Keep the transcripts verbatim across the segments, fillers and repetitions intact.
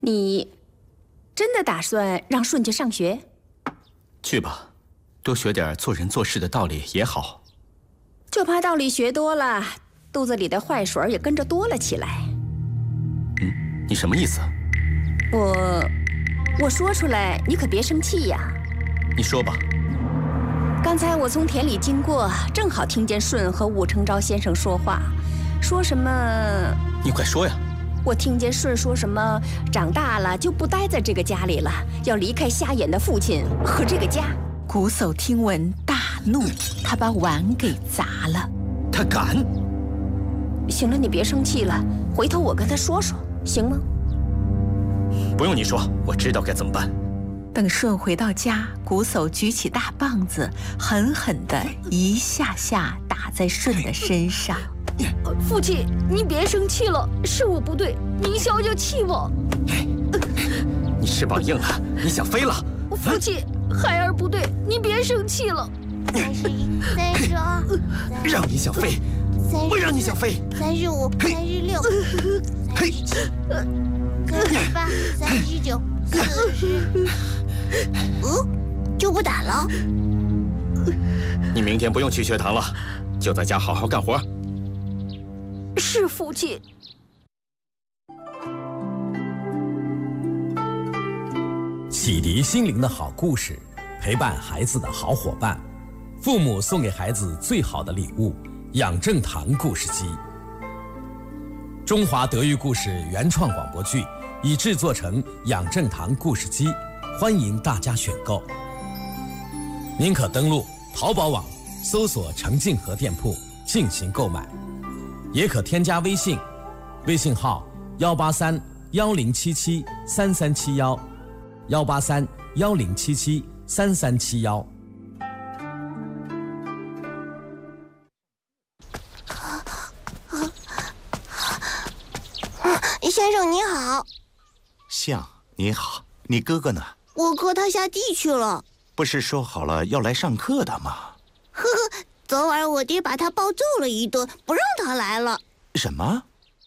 你真的打算让顺去上学？ 去吧，多学点做人做事的道理也好。 就怕道理学多了，肚子里的坏水也跟着多了起来。 嗯，你什么意思？ 我我说出来，你可别生气呀。 你说吧。 刚才我从田里经过，正好听见顺和武承昭先生说话，说什么？ 你快说呀！ 我听见顺说什么，长大了就不待在这个家里了，要离开瞎眼的父亲和这个家。 瞽叟听闻大怒，他把碗给砸了。 他敢？ 行了，你别生气了，回头我跟他说说，行吗？ 不用你说，我知道该怎么办。 等顺回到家，瞽叟举起大棒子，狠狠地一下下打在顺的身上。 父亲，您别生气了，是我不对，您消消气吧。 你翅膀硬了，你想飞了？ 父亲，孩儿不对，您别生气了。 三十一，三十二， 让你想飞，我让你想飞。 三十五，三十六，三十七，三十八，三十九，四十。嗯，就不打了？ 你明天不用去学堂了，就在家好好干活。 是父亲。 启迪心灵的好故事，陪伴孩子的好伙伴，父母送给孩子最好的礼物——养正堂故事机。中华德育故事原创广播剧已制作成养正堂故事机，欢迎大家选购。您可登录淘宝网搜索程静和店铺进行购买，也可添加微信，微信号幺八三幺零七七三三七幺，幺八三幺零七七三三七幺。 先生你好。 相，你好，你哥哥呢？ 我哥他下地去了。 不是说好了要来上课的吗？ 呵呵，昨晚我爹把他暴揍了一顿，不让他来了。 什么？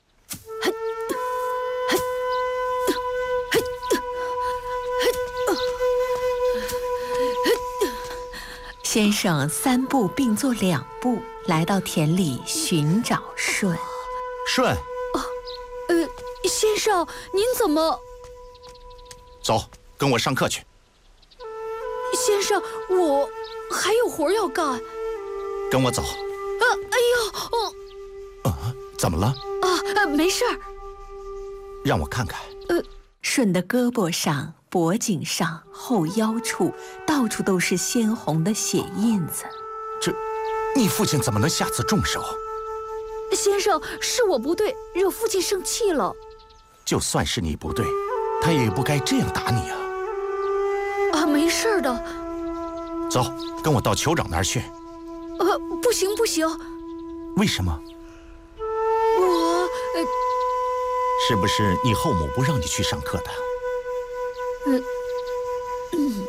先生三步并作两步来到田里寻找顺。 顺， 呃，先生，您怎么？ 走，跟我上课去。 先生，我还有活要干。 跟我走。 啊，哎呦，哦， 啊，怎么了？ 啊，呃，没事儿。 让我看看。 呃， 顺的胳膊上、脖颈上、后腰处，到处都是鲜红的血印子。 这，你父亲怎么能下此重手？ 先生，是我不对，惹父亲生气了。 就算是你不对，他也不该这样打你啊！ 啊，没事的。 走，跟我到酋长那儿去。 呃，不行不行。 为什么？ 我……呃， 是不是你后母不让你去上课的？ 嗯嗯。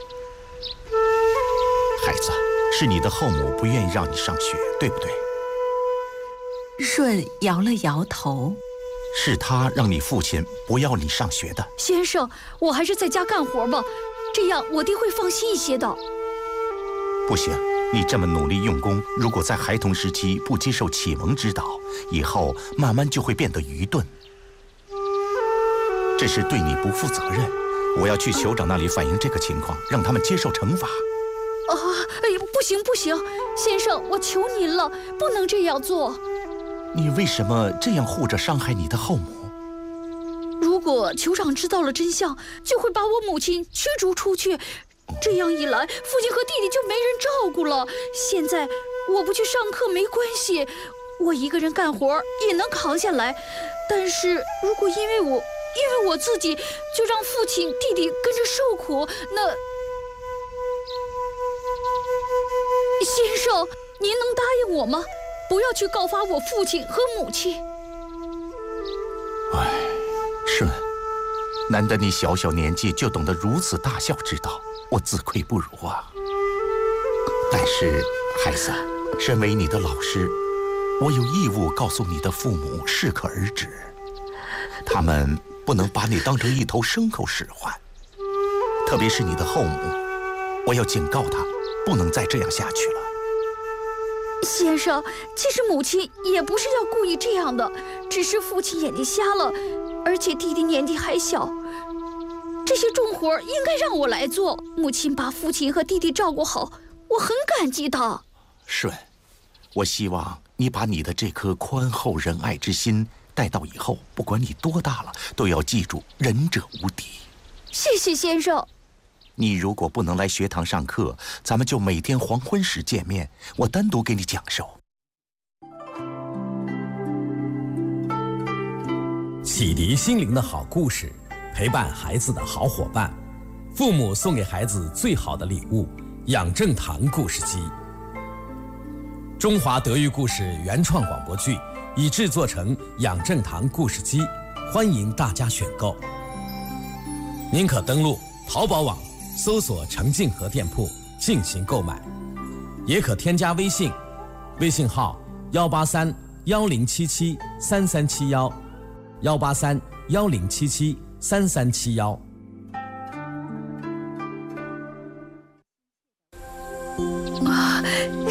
孩子，是你的后母不愿意让你上学，对不对？ 顺摇了摇头。 是他让你父亲不要你上学的。 先生，我还是在家干活吧，这样我爹会放心一些的。 不行，你这么努力用功，如果在孩童时期不接受启蒙指导，以后慢慢就会变得愚钝。这是对你不负责任。我要去酋长那里反映这个情况，让他们接受惩罚。 啊，哎，不行不行，先生，我求您了，不能这样做。 你为什么这样护着伤害你的后母？ 如果酋长知道了真相，就会把我母亲驱逐出去。这样一来，父亲和弟弟就没人照顾了。现在我不去上课没关系，我一个人干活也能扛下来。但是如果因为我因为我自己就让父亲弟弟跟着受苦，那……先生，您能答应我吗？不要去告发我父亲和母亲。 哎，顺，难得你小小年纪就懂得如此大孝之道，我自愧不如啊。但是，孩子，身为你的老师，我有义务告诉你的父母适可而止。他们不能把你当成一头牲口使唤。特别是你的后母，我要警告她，不能再这样下去了。 先生，其实母亲也不是要故意这样的，只是父亲眼睛瞎了，而且弟弟年纪还小，这些重活应该让我来做。母亲把父亲和弟弟照顾好，我很感激他。 顺，我希望你把你的这颗宽厚仁爱之心带到以后，不管你多大了，都要记住仁者无敌。 谢谢先生。 你如果不能来学堂上课，咱们就每天黄昏时见面，我单独给你讲授。 启迪心灵的好故事，陪伴孩子的好伙伴，父母送给孩子最好的礼物——养正堂故事机。中华德育故事原创广播剧已制作成养正堂故事机，欢迎大家选购。您可登录淘宝网搜索程静和店铺进行购买，也可添加微信，微信号幺八三幺零七七三三七幺，幺八三幺零七七三三七幺。 啊，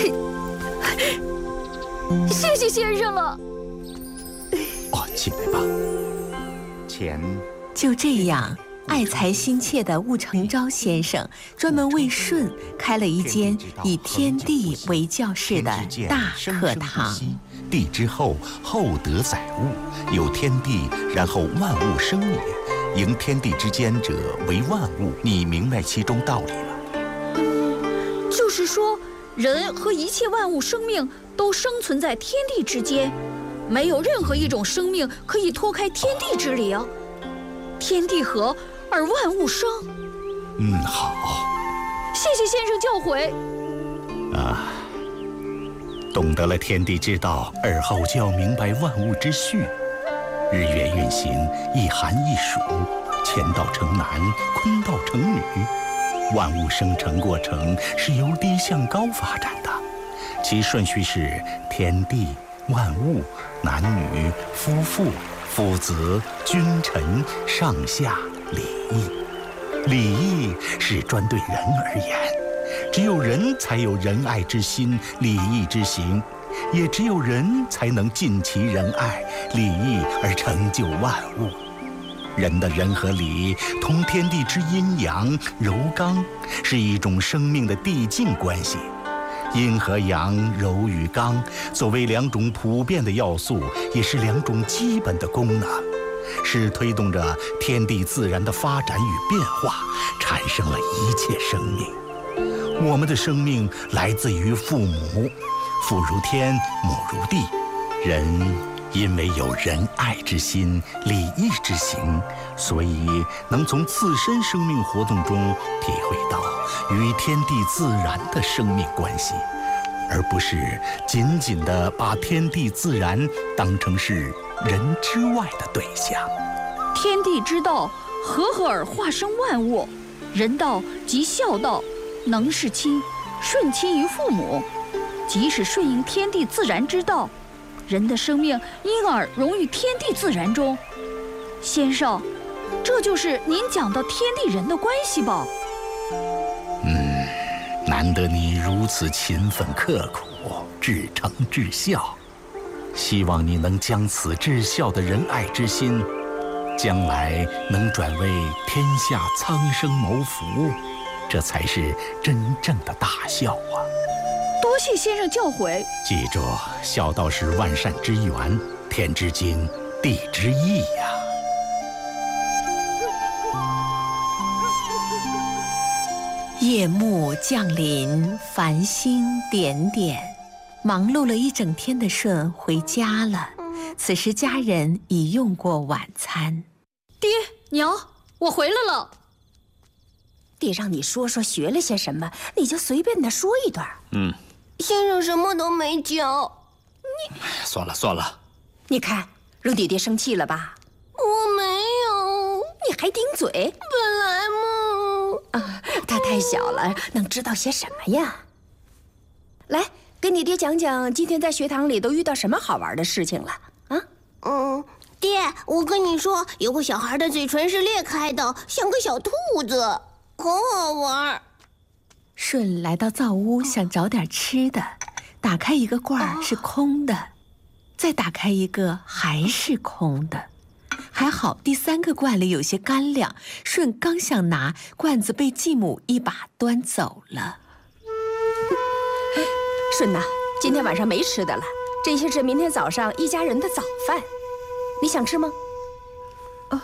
谢谢先生了。 哦，进来吧。钱。 就这样，爱才心切的顾承昭先生专门为舜开了一间以天地为教室的大课堂。 地之后，厚德载物，有天地，然后万物生也。迎天地之间者为万物，你明白其中道理吗？ 嗯，就是说，人和一切万物生命都生存在天地之间，没有任何一种生命可以脱开天地之灵。天地合而万物生。 嗯，好。 谢谢先生教诲。 啊，懂得了天地之道，而后就要明白万物之序。日月运行，一寒一暑，乾道成男，坤道成女。万物生成过程是由低向高发展的，其顺序是天地、万物、男女、夫妇、父子、君臣、上下、礼义。礼义是专对人而言，只有人才有仁爱之心，礼义之行，也只有人才能尽其仁爱、礼义而成就万物。人的仁和礼同天地之阴阳柔刚，是一种生命的递进关系。阴和阳、柔与刚作为两种普遍的要素，也是两种基本的功能，是推动着天地自然的发展与变化，产生了一切生命。我们的生命来自于父母，父如天，母如地。人因为有仁爱之心、礼义之行，所以能从自身生命活动中体会到与天地自然的生命关系，而不是仅仅地把天地自然当成是人之外的对象。 天地之道，和合而化生万物。人道即孝道，能事亲，顺亲于父母，即是顺应天地自然之道。人的生命因而融于天地自然中。先生，这就是您讲的天地人的关系吧？ 嗯，难得你如此勤奋刻苦，至诚至孝。希望你能将此至孝的仁爱之心，将来能转为天下苍生谋福，这才是真正的大孝啊！ 多谢先生教诲。 记住，孝道是万善之源，天之经，地之义呀。 夜幕降临，繁星点点，忙碌了一整天的舜回家了。此时家人已用过晚餐。 爹娘，我回来了。 爹让你说说学了些什么，你就随便的说一段。 嗯， 先生什么都没教。 你算了算了。 你看，惹你爹生气了吧？ 我没有。 你还顶嘴？ 本来嘛。 啊，他太小了，能知道些什么呀？来，跟你爹讲讲今天在学堂里都遇到什么好玩的事情了啊？ 嗯， 爹，我跟你说，有个小孩的嘴唇是裂开的，像个小兔子，很好玩。 舜来到灶屋，想找点吃的，打开一个罐儿是空的，再打开一个还是空的。还好第三个罐里有些干粮，舜刚想拿，罐子被继母一把端走了。 舜呐，今天晚上没吃的了，这些是明天早上一家人的早饭，你想吃吗？哦，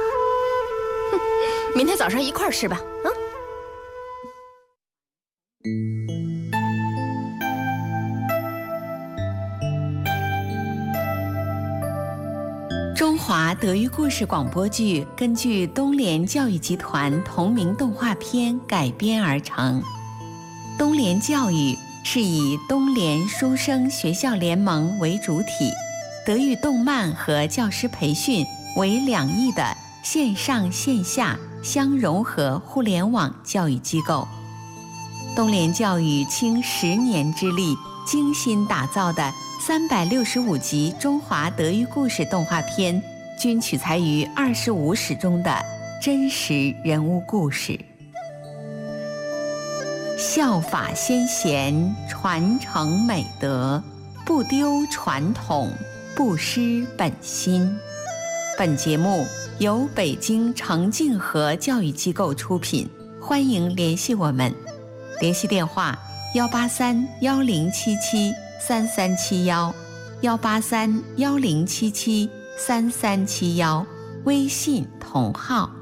明天早上一块儿吃吧，啊。 中华德育故事广播剧根据东联教育集团同名动画片改编而成。东联教育是以东联书生学校联盟为主体，德育动漫和教师培训为两翼的线上线下相融合互联网教育机构。东联教育倾十年之力精心打造的三百六十五集中华德育故事动画片，均取材于二十五史中的真实人物故事。效法先贤，传承美德，不丢传统，不失本心。本节目由北京程敬和教育机构出品，欢迎联系我们。联系电话：幺八三幺零七七三三七幺，幺八三幺零七七三三七幺，微信同号。